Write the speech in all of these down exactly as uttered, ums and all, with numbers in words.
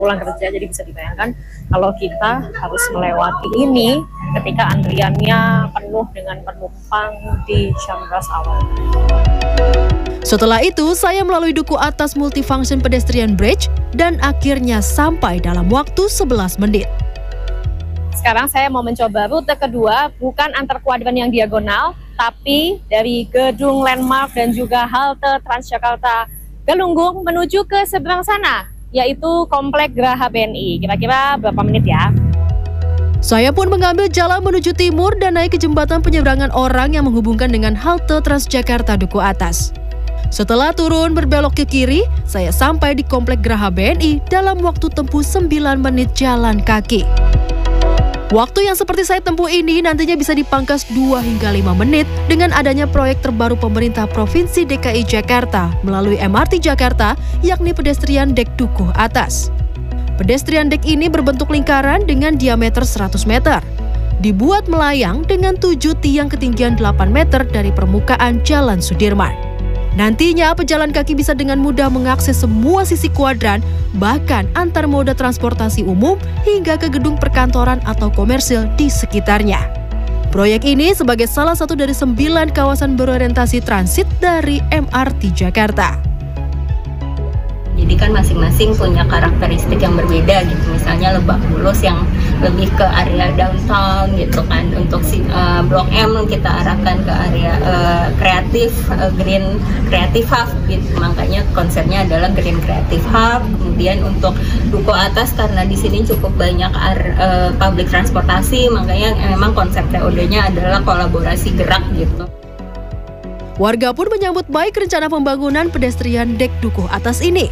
pulang kerja, jadi bisa dibayangkan kalau kita harus melewati ini ketika antriannya penuh dengan penumpang di jam rush awal. Setelah itu, saya melalui duku atas multifunction pedestrian bridge dan akhirnya sampai dalam waktu sebelas menit. Sekarang saya mau mencoba rute kedua, bukan antar kuadran yang diagonal, tapi dari gedung landmark dan juga halte Transjakarta Galunggung menuju ke seberang sana, yaitu Komplek Graha B N I. Kira-kira berapa menit ya? Saya pun mengambil jalan menuju timur dan naik ke jembatan penyeberangan orang yang menghubungkan dengan halte Transjakarta Duku Atas. Setelah turun berbelok ke kiri, saya sampai di Komplek Graha B N I dalam waktu tempuh sembilan menit jalan kaki. Waktu yang seperti saya tempuh ini nantinya bisa dipangkas dua hingga lima menit dengan adanya proyek terbaru pemerintah Provinsi D K I Jakarta melalui M R T Jakarta, yakni pedestrian dek Dukuh Atas. Pedestrian dek ini berbentuk lingkaran dengan diameter seratus meter. Dibuat melayang dengan tujuh tiang ketinggian delapan meter dari permukaan Jalan Sudirman. Nantinya pejalan kaki bisa dengan mudah mengakses semua sisi kuadran, bahkan antar moda transportasi umum hingga ke gedung perkantoran atau komersil di sekitarnya. Proyek ini sebagai salah satu dari sembilan kawasan berorientasi transit dari M R T Jakarta. Jadi kan masing-masing punya karakteristik yang berbeda gitu. Misalnya Lebak Bulus yang lebih ke area downtown gitu kan. Untuk si uh, Blok M kita arahkan ke area uh, kreatif, uh, green creative hub gitu. Makanya konsepnya adalah green creative hub. Kemudian untuk Duku Atas karena di sini cukup banyak uh, public transportasi, makanya memang konsep T O D-nya adalah kolaborasi gerak gitu. Warga pun menyambut baik rencana pembangunan pedestrian dek Dukuh Atas ini.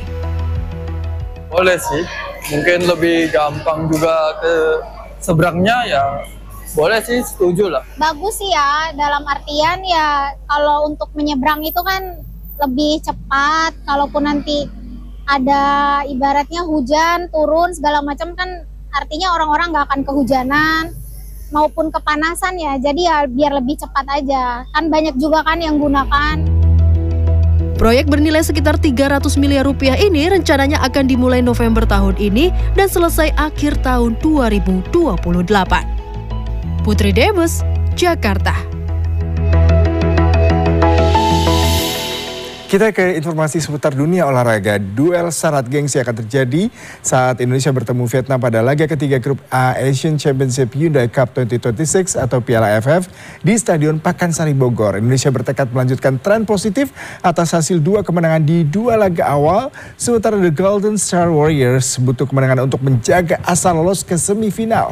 Boleh sih, mungkin lebih gampang juga ke seberangnya ya, boleh sih, setuju lah. Bagus sih ya, dalam artian ya kalau untuk menyeberang itu kan lebih cepat, kalaupun nanti ada ibaratnya hujan, turun, segala macam kan artinya orang-orang nggak akan kehujanan maupun kepanasan ya, jadi ya biar lebih cepat aja, kan banyak juga kan yang gunakan. Proyek bernilai sekitar tiga ratus miliar rupiah ini rencananya akan dimulai November tahun ini dan selesai akhir tahun dua ribu dua puluh delapan. Putri Demes, Jakarta. Kita ke informasi seputar dunia olahraga. Duel syarat gengsi akan terjadi saat Indonesia bertemu Vietnam pada laga ketiga grup A Asian Championship Hyundai Cup dua ribu dua puluh enam atau Piala A F F di Stadion Pakansari Bogor. Indonesia bertekad melanjutkan tren positif atas hasil dua kemenangan di dua laga awal, sementara The Golden Star Warriors butuh kemenangan untuk menjaga asa lolos ke semifinal.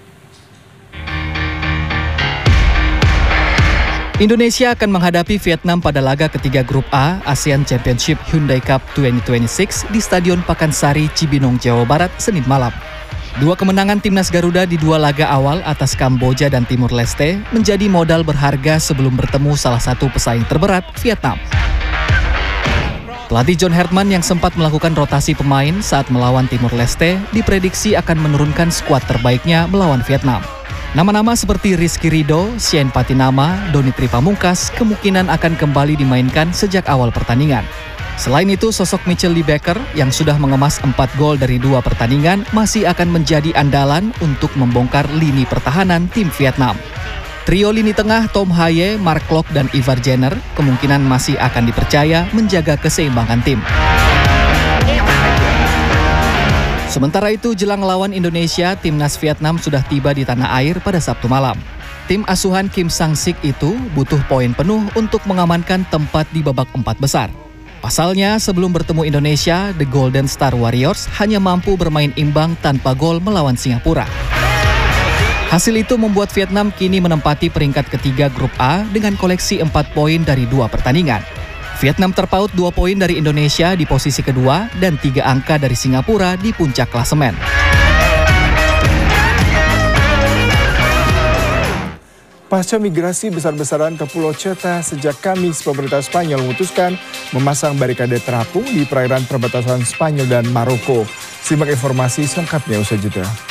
Indonesia akan menghadapi Vietnam pada laga ketiga grup A ASEAN Championship Hyundai Cup dua ribu dua puluh enam di Stadion Pakansari, Cibinong, Jawa Barat, Senin malam. Dua kemenangan timnas Garuda di dua laga awal atas Kamboja dan Timur Leste menjadi modal berharga sebelum bertemu salah satu pesaing terberat, Vietnam. Pelatih John Herdman yang sempat melakukan rotasi pemain saat melawan Timur Leste diprediksi akan menurunkan skuad terbaiknya melawan Vietnam. Nama-nama seperti Rizky Ridho, Shane Patinama, Doni Tripamungkas kemungkinan akan kembali dimainkan sejak awal pertandingan. Selain itu, sosok Mitchell Lee Becker yang sudah mengemas empat gol dari dua pertandingan masih akan menjadi andalan untuk membongkar lini pertahanan tim Vietnam. Trio lini tengah Tom Haye, Mark Klok, dan Ivar Jenner kemungkinan masih akan dipercaya menjaga keseimbangan tim. Sementara itu, jelang lawan Indonesia, timnas Vietnam sudah tiba di tanah air pada Sabtu malam. Tim asuhan Kim Sang-sik itu butuh poin penuh untuk mengamankan tempat di babak empat besar. Pasalnya, sebelum bertemu Indonesia, The Golden Star Warriors hanya mampu bermain imbang tanpa gol melawan Singapura. Hasil itu membuat Vietnam kini menempati peringkat ketiga grup A dengan koleksi empat poin dari dua pertandingan. Vietnam terpaut dua poin dari Indonesia di posisi kedua dan tiga angka dari Singapura di puncak klasemen. Pasca migrasi besar-besaran ke Pulau Ceuta sejak Kamis, pemerintah Spanyol memutuskan memasang barikade terapung di perairan perbatasan Spanyol dan Maroko. Simak informasi selengkapnya usai jeda.